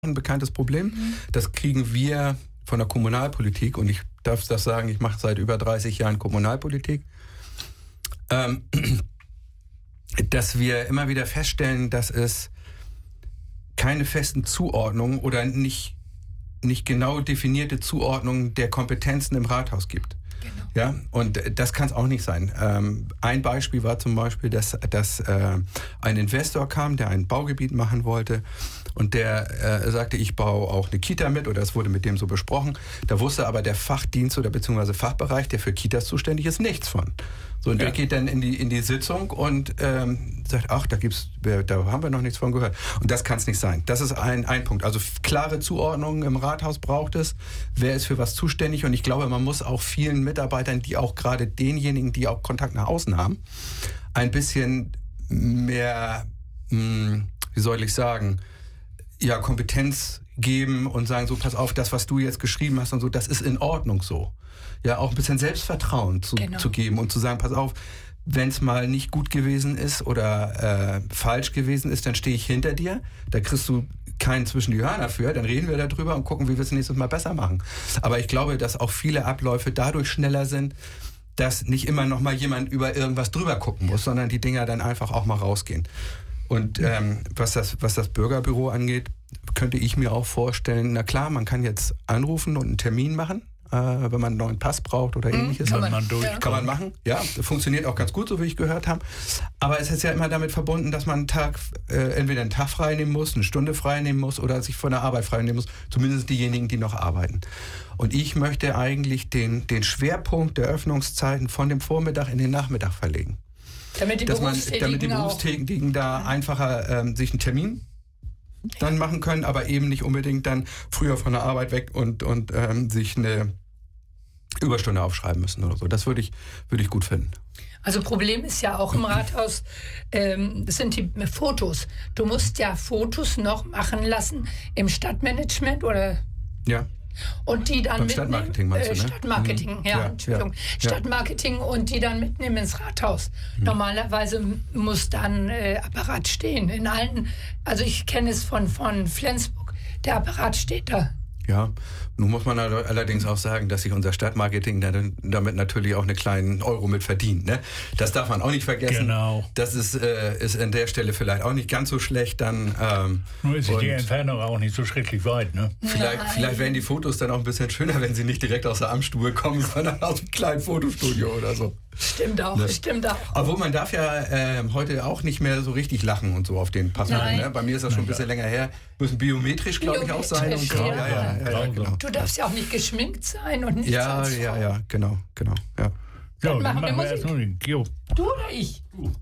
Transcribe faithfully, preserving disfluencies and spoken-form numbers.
ein bekanntes Problem. Mhm. Das kriegen wir von der Kommunalpolitik, und ich darf das sagen, ich mache seit über dreißig Jahren Kommunalpolitik, ähm, dass wir immer wieder feststellen, dass es keine festen Zuordnungen oder nicht, nicht genau definierte Zuordnungen der Kompetenzen im Rathaus gibt. Genau. Ja, und das kann es auch nicht sein. Ähm, ein Beispiel war zum Beispiel, dass, dass äh, ein Investor kam, der ein Baugebiet machen wollte, und der äh, sagte, ich baue auch eine Kita mit, oder es wurde mit dem so besprochen. Da wusste aber der Fachdienst oder beziehungsweise Fachbereich, der für Kitas zuständig ist, nichts von. So, und ja. der geht dann in die, in die Sitzung und ähm, sagt, ach, da gibt's, da haben wir noch nichts von gehört. Und das kann es nicht sein. Das ist ein, ein Punkt. Also klare Zuordnungen im Rathaus braucht es. Wer ist für was zuständig? Und ich glaube, man muss auch vielen Mitarbeitern, die auch gerade denjenigen, die auch Kontakt nach außen haben, ein bisschen mehr, mh, wie soll ich sagen, ja, Kompetenz geben und sagen, so, pass auf, das, was du jetzt geschrieben hast und so, das ist in Ordnung so. Ja, auch ein bisschen Selbstvertrauen zu, genau. zu geben und zu sagen, pass auf, wenn es mal nicht gut gewesen ist oder äh, falsch gewesen ist, dann stehe ich hinter dir, da kriegst du keinen zwischen die Hörner für, dann reden wir darüber und gucken, wie wir es nächstes Mal besser machen. Aber ich glaube, dass auch viele Abläufe dadurch schneller sind, dass nicht immer noch mal jemand über irgendwas drüber gucken muss, sondern die Dinger dann einfach auch mal rausgehen. Und ähm, was das, was das Bürgerbüro angeht, könnte ich mir auch vorstellen, na klar, man kann jetzt anrufen und einen Termin machen, äh, wenn man einen neuen Pass braucht oder ähnliches. Kann man, ja. kann man machen, ja, funktioniert auch ganz gut, so wie ich gehört habe. Aber es ist ja immer damit verbunden, dass man einen Tag, äh, entweder einen Tag frei nehmen muss, eine Stunde frei nehmen muss oder sich von der Arbeit frei nehmen muss, zumindest diejenigen, die noch arbeiten. Und ich möchte eigentlich den, den Schwerpunkt der Öffnungszeiten von dem Vormittag in den Nachmittag verlegen. Damit die dass man, Berufstätigen, damit die Berufstätigen da einfacher ähm, sich einen Termin dann machen können, aber eben nicht unbedingt dann früher von der Arbeit weg und, und ähm, sich eine Überstunde aufschreiben müssen oder so. Das würde ich, würde ich gut finden. Also Problem ist ja auch im Rathaus, ähm, das sind die Fotos. Du musst ja Fotos noch machen lassen im Stadtmanagement oder... Ja. Und die dann Beim Stadtmarketing meinst du, ne? Stadtmarketing, mhm. ja, ja, Entschuldigung. Ja. Stadtmarketing und die dann mitnehmen ins Rathaus. Mhm. Normalerweise muss dann äh, Apparat stehen. In allen, also ich kenne es von, von Flensburg, der Apparat steht da. Ja, nun muss man allerdings auch sagen, dass sich unser Stadtmarketing damit natürlich auch einen kleinen Euro mit verdient. Ne? Das darf man auch nicht vergessen. Genau. Das ist, äh, ist an der Stelle vielleicht auch nicht ganz so schlecht dann. Ähm, Nur ist die Entfernung auch nicht so schrecklich weit. Ne? Vielleicht, vielleicht wären die Fotos dann auch ein bisschen schöner, wenn sie nicht direkt aus der Amtsstube kommen, sondern aus einem kleinen Fotostudio oder so. Stimmt auch, ne? stimmt auch. Obwohl man darf ja äh, heute auch nicht mehr so richtig lachen und so auf den Passagen. Ne? Bei mir ist das schon ein bisschen länger her. Müssen biometrisch, glaube ich, auch sein. Und so. Ja. Ja, ja, ja, ja, genau. Du darfst ja auch nicht geschminkt sein und nichts Ja, als ja, Frau. ja, genau, genau. Ja. Ja, dann dann machen wir machen wir erst Musik. noch den. Du oder ich? Du.